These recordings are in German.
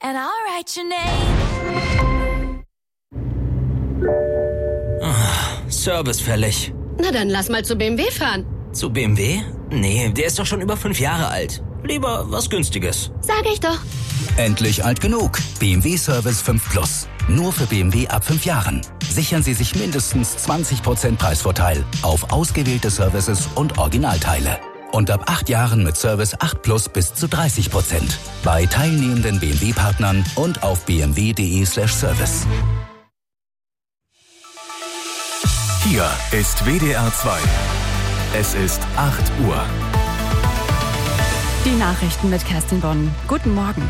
and I'll write your name. Service fällig. Na dann lass mal zu BMW fahren. Zu BMW? Nee, der ist doch schon über 5 Jahre alt. Lieber was Günstiges. Sag ich doch. Endlich alt genug. BMW Service 5 Plus. Nur für BMW ab 5 Jahren. Sichern Sie sich mindestens 20% Preisvorteil auf ausgewählte Services und Originalteile. Und ab 8 Jahren mit Service 8 Plus bis zu 30%. Bei teilnehmenden BMW-Partnern und auf bmw.de/service. Hier ist WDR 2. Es ist 8 Uhr. Die Nachrichten mit Kerstin Bonn. Guten Morgen.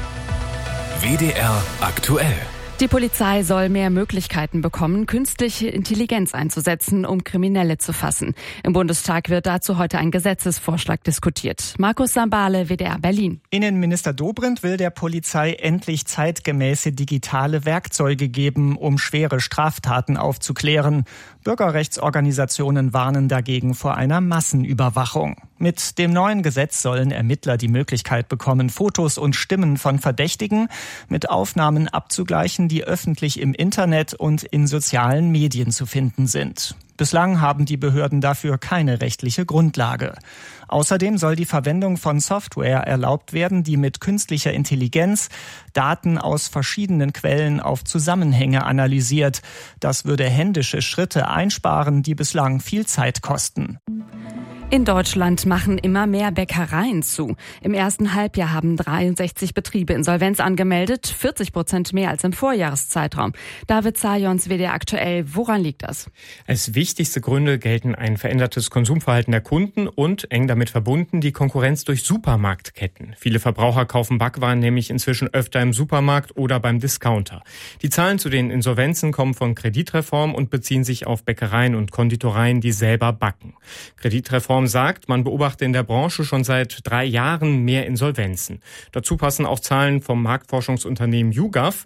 WDR aktuell. Die Polizei soll mehr Möglichkeiten bekommen, künstliche Intelligenz einzusetzen, um Kriminelle zu fassen. Im Bundestag wird dazu heute ein Gesetzesvorschlag diskutiert. Markus Sambale, WDR Berlin. Innenminister Dobrindt will der Polizei endlich zeitgemäße digitale Werkzeuge geben, um schwere Straftaten aufzuklären. Bürgerrechtsorganisationen warnen dagegen vor einer Massenüberwachung. Mit dem neuen Gesetz sollen Ermittler die Möglichkeit bekommen, Fotos und Stimmen von Verdächtigen mit Aufnahmen abzugleichen, die öffentlich im Internet und in sozialen Medien zu finden sind. Bislang haben die Behörden dafür keine rechtliche Grundlage. Außerdem soll die Verwendung von Software erlaubt werden, die mit künstlicher Intelligenz Daten aus verschiedenen Quellen auf Zusammenhänge analysiert. Das würde händische Schritte einsparen, die bislang viel Zeit kosten. In Deutschland machen immer mehr Bäckereien zu. Im ersten Halbjahr haben 63 Betriebe Insolvenz angemeldet, 40% mehr als im Vorjahreszeitraum. David Zajons, WDR aktuell. Woran liegt das? Als wichtigste Gründe gelten ein verändertes Konsumverhalten der Kunden und, eng damit verbunden, die Konkurrenz durch Supermarktketten. Viele Verbraucher kaufen Backwaren nämlich inzwischen öfter im Supermarkt oder beim Discounter. Die Zahlen zu den Insolvenzen kommen von Kreditreform und beziehen sich auf Bäckereien und Konditoreien, die selber backen. Kreditreform sagt, man beobachte in der Branche schon seit 3 Jahren mehr Insolvenzen. Dazu passen auch Zahlen vom Marktforschungsunternehmen YouGov.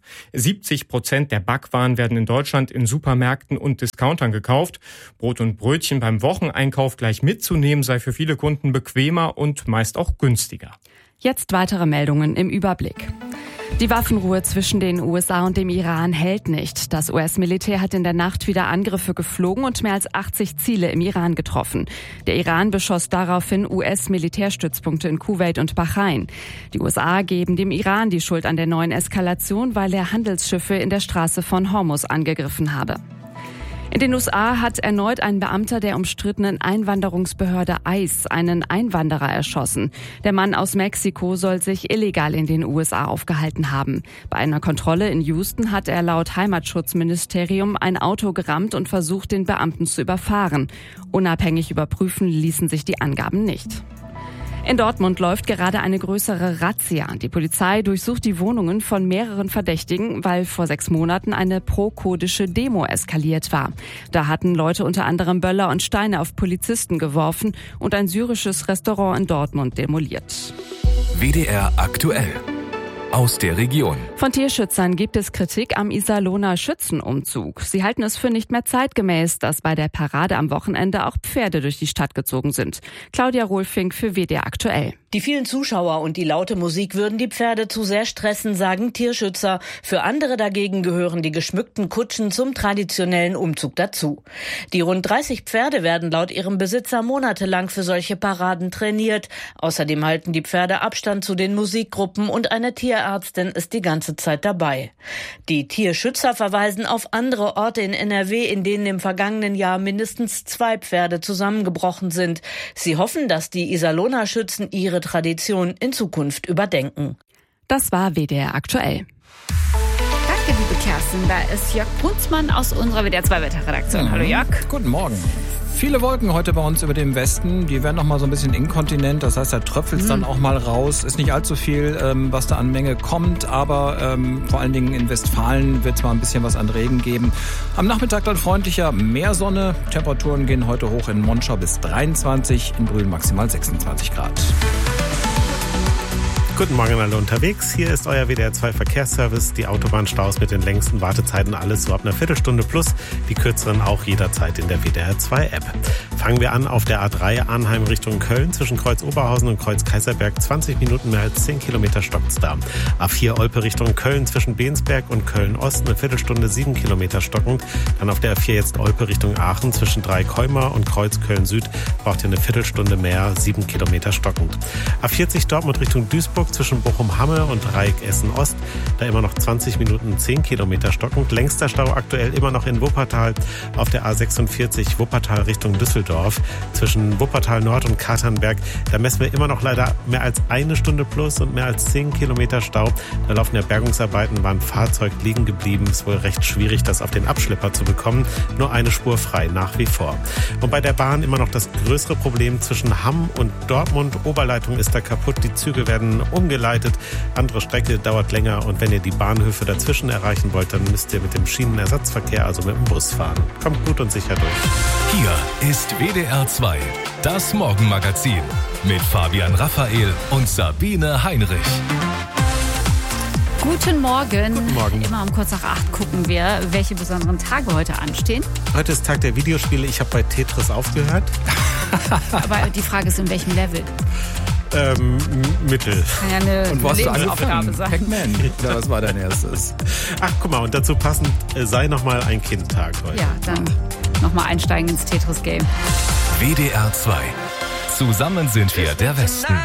70% der Backwaren werden in Deutschland in Supermärkten und Discountern gekauft. Brot und Brötchen beim Wocheneinkauf gleich mitzunehmen sei für viele Kunden bequemer und meist auch günstiger. Jetzt weitere Meldungen im Überblick. Die Waffenruhe zwischen den USA und dem Iran hält nicht. Das US-Militär hat in der Nacht wieder Angriffe geflogen und mehr als 80 Ziele im Iran getroffen. Der Iran beschoss daraufhin US-Militärstützpunkte in Kuwait und Bahrain. Die USA geben dem Iran die Schuld an der neuen Eskalation, weil er Handelsschiffe in der Straße von Hormuz angegriffen habe. In den USA hat erneut ein Beamter der umstrittenen Einwanderungsbehörde ICE einen Einwanderer erschossen. Der Mann aus Mexiko soll sich illegal in den USA aufgehalten haben. Bei einer Kontrolle in Houston hat er laut Heimatschutzministerium ein Auto gerammt und versucht, den Beamten zu überfahren. Unabhängig überprüfen ließen sich die Angaben nicht. In Dortmund läuft gerade eine größere Razzia. Die Polizei durchsucht die Wohnungen von mehreren Verdächtigen, weil vor 6 Monaten eine pro-kurdische Demo eskaliert war. Da hatten Leute unter anderem Böller und Steine auf Polizisten geworfen und ein syrisches Restaurant in Dortmund demoliert. WDR aktuell. Aus der Region. Von Tierschützern gibt es Kritik am Iserlohner Schützenumzug. Sie halten es für nicht mehr zeitgemäß, dass bei der Parade am Wochenende auch Pferde durch die Stadt gezogen sind. Claudia Rohlfink für WDR aktuell. Die vielen Zuschauer und die laute Musik würden die Pferde zu sehr stressen, sagen Tierschützer. Für andere dagegen gehören die geschmückten Kutschen zum traditionellen Umzug dazu. Die rund 30 Pferde werden laut ihrem Besitzer monatelang für solche Paraden trainiert. Außerdem halten die Pferde Abstand zu den Musikgruppen und eine Tierärztin ist die ganze Zeit dabei. Die Tierschützer verweisen auf andere Orte in NRW, in denen im vergangenen Jahr mindestens 2 Pferde zusammengebrochen sind. Sie hoffen, dass die Iserlohner Schützen ihre Tradition in Zukunft überdenken. Das war WDR aktuell. Danke, liebe Kerstin. Da ist Jörg Punzmann aus unserer WDR 2 Wetterredaktion. Hallo Jörg. Guten Morgen. Viele Wolken heute bei uns über dem Westen. Die werden noch mal so ein bisschen inkontinent. Das heißt, da tröpfelt es dann auch mal raus. Ist nicht allzu viel, was da an Menge kommt. Aber vor allen Dingen in Westfalen wird es mal ein bisschen was an Regen geben. Am Nachmittag dann freundlicher, mehr Sonne. Temperaturen gehen heute hoch in Monschau bis 23. In Brühl maximal 26 Grad. Guten Morgen an alle unterwegs. Hier ist euer WDR 2 Verkehrsservice. Die Autobahnstaus mit den längsten Wartezeiten, alles so ab einer Viertelstunde plus. Die kürzeren auch jederzeit in der WDR 2 App. Fangen wir an auf der A3 Arnheim Richtung Köln. Zwischen Kreuz Oberhausen und Kreuz Kaiserberg 20 Minuten, mehr als 10 Kilometer stockt's da. A4 Olpe Richtung Köln zwischen Bensberg und Köln Ost eine Viertelstunde, 7 Kilometer stockend. Dann auf der A4 jetzt Olpe Richtung Aachen zwischen Dreikäumer und Kreuz Köln Süd braucht ihr eine Viertelstunde mehr, 7 Kilometer stockend. A40 Dortmund Richtung Duisburg zwischen Bochum-Hamme und Dreieck Essen-Ost. Da immer noch 20 Minuten, 10 Kilometer stockend. Längster Stau aktuell immer noch in Wuppertal auf der A46 Wuppertal Richtung Düsseldorf. Zwischen Wuppertal Nord und Katernberg. Da messen wir immer noch leider mehr als eine Stunde plus und mehr als 10 Kilometer Stau. Da laufen ja Bergungsarbeiten, war ein Fahrzeug liegen geblieben. Ist wohl recht schwierig, das auf den Abschlepper zu bekommen. Nur eine Spur frei nach wie vor. Und bei der Bahn immer noch das größere Problem zwischen Hamm und Dortmund. Oberleitung ist da kaputt. Die Züge werden umgeleitet. Andere Strecke dauert länger. Und wenn ihr die Bahnhöfe dazwischen erreichen wollt, dann müsst ihr mit dem Schienenersatzverkehr, also mit dem Bus fahren. Kommt gut und sicher durch. Hier ist WDR 2, das Morgenmagazin mit Fabian Raphael und Sabine Heinrich. Guten Morgen. Guten Morgen. Immer um kurz nach 8 gucken wir, welche besonderen Tage heute anstehen. Heute ist Tag der Videospiele. Ich habe bei Tetris aufgehört. Aber die Frage ist, in welchem Level? Mittel. Kann ja eine Und wo hast du Lebensaufgabe angefangen? sein. Pac-Man. Oder was war dein erstes? Ach, guck mal, und dazu passend, sei nochmal ein Kindtag heute. Ja, dann nochmal einsteigen ins Tetris-Game. WDR 2. Zusammen sind wir der Westen.